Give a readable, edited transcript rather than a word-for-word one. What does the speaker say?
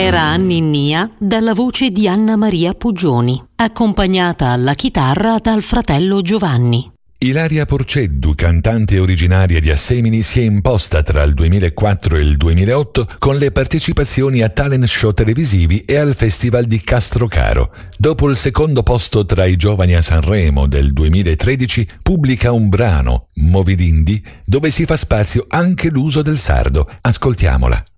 era Ninnia dalla voce di Anna Maria Puggioni, accompagnata alla chitarra dal fratello Giovanni. Ilaria Porceddu, cantante originaria di Assemini, si è imposta tra il 2004 e il 2008 con le partecipazioni a talent show televisivi e al Festival di Castrocaro. Dopo il secondo posto tra i giovani a Sanremo del 2013, pubblica un brano, Movidindi, dove si fa spazio anche l'uso del sardo. Ascoltiamola.